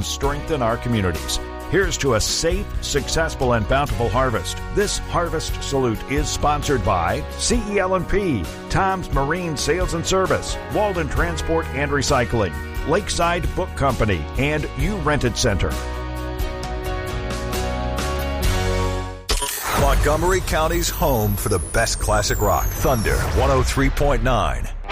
and strengthen our communities. Here's to a safe, successful, and bountiful harvest. This Harvest Salute is sponsored by CEL&P, Tom's Marine Sales and Service, Walden Transport and Recycling, Lakeside Book Company, and You Rented Center. Montgomery County's home for the best classic rock. Thunder 103.9.